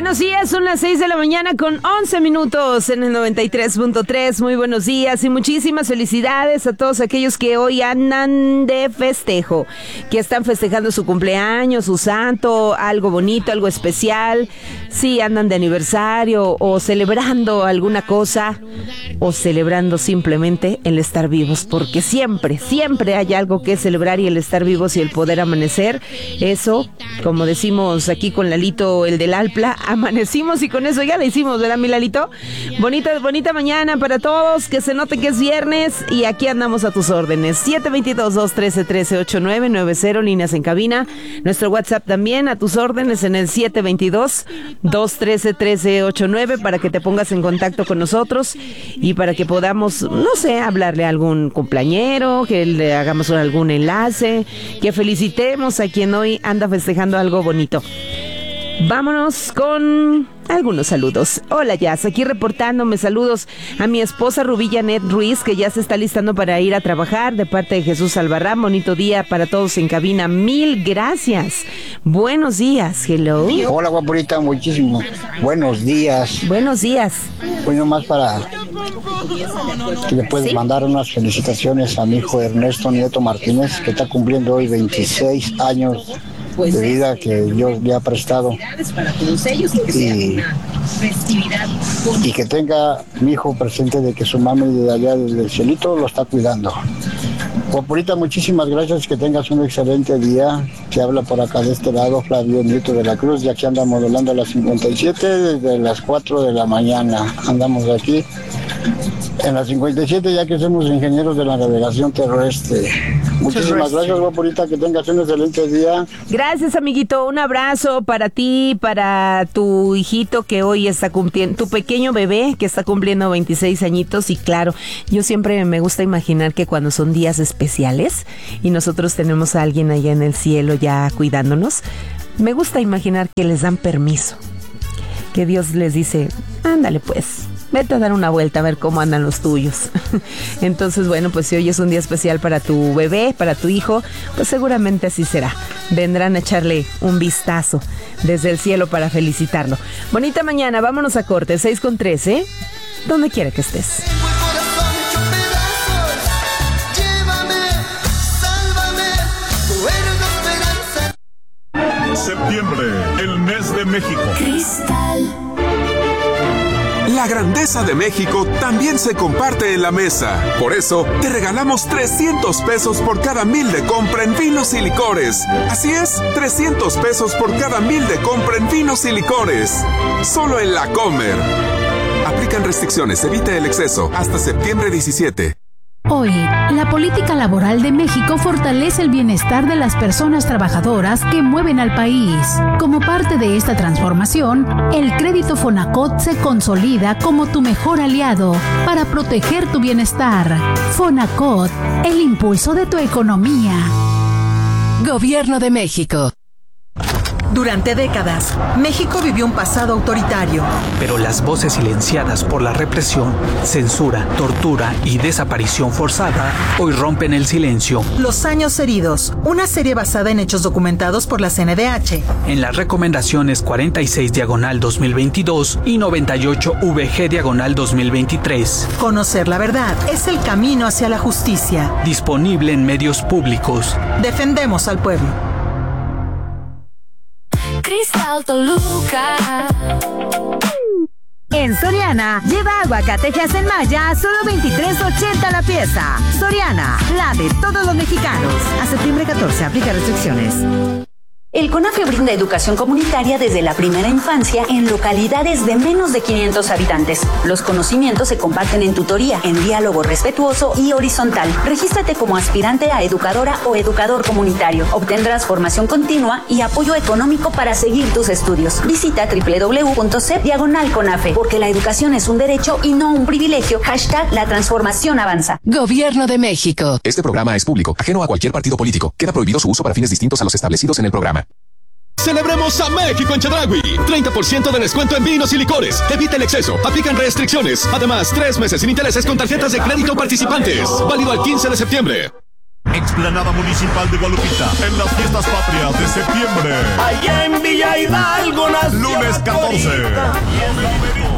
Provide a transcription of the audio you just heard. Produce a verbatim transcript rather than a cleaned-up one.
Buenos días, son las seis de la mañana con once minutos en el noventa y tres punto tres. Muy buenos días y muchísimas felicidades a todos aquellos que hoy andan de festejo, que están festejando su cumpleaños, su santo, algo bonito, algo especial. Sí, andan de aniversario o celebrando alguna cosa o celebrando simplemente el estar vivos, porque siempre, siempre hay algo que celebrar y el estar vivos y el poder amanecer. Eso, como decimos aquí con Lalito, el del Alpla, amanecimos y con eso ya la hicimos, ¿verdad, mi Lalito? Bonita, bonita mañana para todos, que se note que es viernes y aquí andamos a tus órdenes. siete dos dos, dos uno tres, uno tres ocho nueve nueve cero, líneas en cabina. Nuestro WhatsApp también a tus órdenes en el siete dos dos, dos uno tres, uno tres ocho nueve para que te pongas en contacto con nosotros y para que podamos, no sé, hablarle a algún cumpleañero, que le hagamos algún enlace, que felicitemos a quien hoy anda festejando algo bonito. Vámonos con algunos saludos. Hola, Jazz, aquí reportándome saludos a mi esposa Rubí Janet Ruiz, que ya se está listando para ir a trabajar, de parte de Jesús Albarrán. Bonito día para todos en cabina. Mil gracias. Buenos días. Hello. Hola, guapurita, muchísimo. Buenos días. Buenos días. Pues nomás para que le puedes ¿Sí? mandar unas felicitaciones a mi hijo Ernesto Nieto Martínez, que está cumpliendo hoy veintiséis años de vida que Dios le ha prestado, y, y que tenga mi hijo presente de que su mami de allá desde el cielito lo está cuidando. Guapurita, muchísimas gracias, que tengas un excelente día. Se habla por acá de este lado Flavio Nieto de la Cruz, ya que anda modulando a las cincuenta y siete desde las cuatro de la mañana. Andamos aquí en las cincuenta y siete, ya que somos ingenieros de la navegación terrestre. Muchísimas gracias, guapurita, que tengas un excelente día. Gracias, amiguito, un abrazo para ti, para tu hijito que hoy está cumpliendo, tu pequeño bebé que está cumpliendo veintiséis añitos. Y claro, yo siempre me gusta imaginar que cuando son días especiales y nosotros tenemos a alguien allá en el cielo ya cuidándonos, me gusta imaginar que les dan permiso, que Dios les dice, ándale pues, vete a dar una vuelta a ver cómo andan los tuyos. Entonces, bueno, pues si hoy es un día especial para tu bebé, para tu hijo, pues seguramente así será. Vendrán a echarle un vistazo desde el cielo para felicitarlo. Bonita mañana, vámonos a corte, seis con trece, donde quiera que estés. Septiembre, el mes de México. Cristal. La grandeza de México también se comparte en la mesa. Por eso, te regalamos trescientos pesos por cada mil de compra en vinos y licores. Así es, trescientos pesos por cada mil de compra en vinos y licores. Solo en La Comer. Aplican restricciones, evite el exceso. Hasta septiembre diecisiete. Hoy, la política laboral de México fortalece el bienestar de las personas trabajadoras que mueven al país. Como parte de esta transformación, el crédito Fonacot se consolida como tu mejor aliado para proteger tu bienestar. Fonacot, el impulso de tu economía. Gobierno de México. Durante décadas, México vivió un pasado autoritario. Pero las voces silenciadas por la represión, censura, tortura y desaparición forzada hoy rompen el silencio. Los años heridos, una serie basada en hechos documentados por la C N D H. En las recomendaciones cuarenta y seis diagonal dos mil veintidós y noventa y ocho V G diagonal dos mil veintitrés. Conocer la verdad es el camino hacia la justicia. Disponible en medios públicos. Defendemos al pueblo. Cristal Toluca. En Soriana, lleva aguacatejas en malla a solo veintitrés ochenta la pieza. Soriana, la de todos los mexicanos. A septiembre catorce, aplica restricciones. El CONAFE brinda educación comunitaria desde la primera infancia en localidades de menos de quinientos habitantes. Los conocimientos se comparten en tutoría, en diálogo respetuoso y horizontal. Regístrate como aspirante a educadora o educador comunitario. Obtendrás formación continua y apoyo económico para seguir tus estudios. Visita doble u doble u doble u punto c diagonal CONAFE, porque la educación es un derecho y no un privilegio. Hashtag la transformación avanza. Gobierno de México. Este programa es público, ajeno a cualquier partido político. Queda prohibido su uso para fines distintos a los establecidos en el programa. Celebremos a México en Chedraui. treinta por ciento de descuento en vinos y licores. Evita el exceso. Aplican restricciones. Además, tres meses sin intereses con tarjetas de crédito participantes. Válido al quince de septiembre. Explanada Municipal de Guadalupita, en las fiestas patrias de septiembre. Allá en Villa Hidalgo nació lunes catorce.